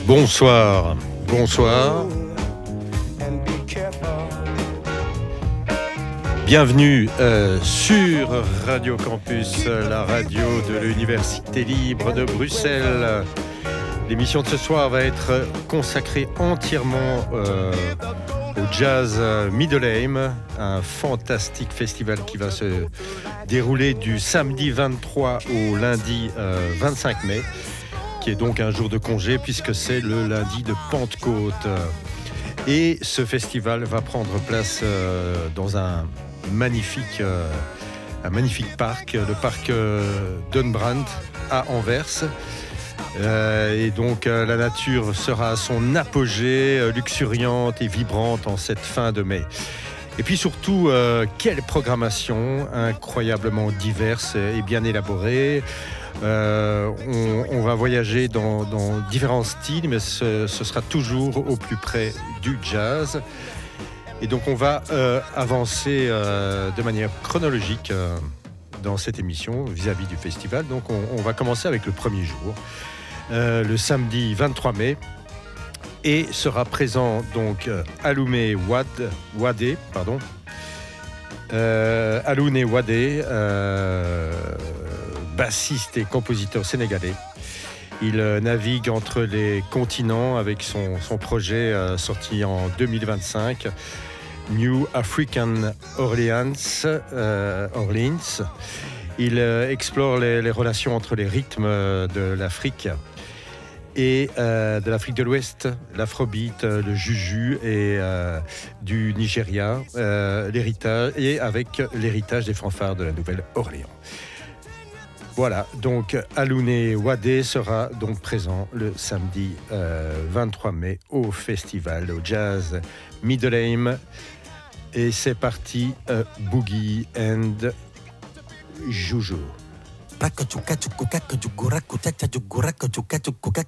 Bonsoir, bonsoir. Bienvenue sur Radio Campus, la radio de l'Université libre de Bruxelles. L'émission de ce soir va être consacrée entièrement au Jazz Middelheim, un fantastique festival qui va se dérouler du samedi 23 au lundi 25 mai, qui est donc un jour de congé puisque c'est le lundi de Pentecôte. Et ce festival va prendre place dans un magnifique parc, le parc Dunbrand à Anvers. Et donc la nature sera à son apogée, luxuriante et vibrante en cette fin de mai. Et puis surtout, quelle programmation incroyablement diverse et bien élaborée. On va voyager dans différents styles, mais ce sera toujours au plus près du jazz. Et donc on va avancer de manière chronologique dans cette émission vis-à-vis du festival. Donc on va commencer avec le premier jour, le samedi 23 mai, et sera présent donc Aloune Wadé, bassiste et compositeur sénégalais. Il navigue entre les continents avec son projet sorti en 2025, New African Orleans. Il explore les relations entre les rythmes de l'Afrique et de l'Afrique de l'Ouest, l'afrobeat, le juju et du Nigeria, l'héritage, et avec l'héritage des fanfares de la Nouvelle-Orléans. Voilà, donc Aloune Wadé sera donc présent le samedi 23 mai au festival, au Jazz Middelheim. Et c'est parti, Boogie and Jojo.